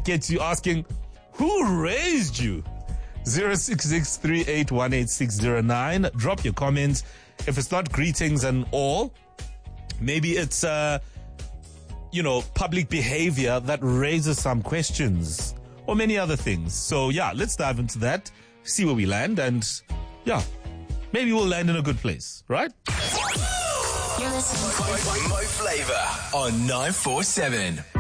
gets you asking, who raised you? 0663818609. Drop your comments. If it's not greetings and all, maybe it's, public behavior that raises some questions or many other things. So yeah, let's dive into that, see where we land, and yeah, maybe we'll land in a good place, right? You're listening to Mo Flava on 947.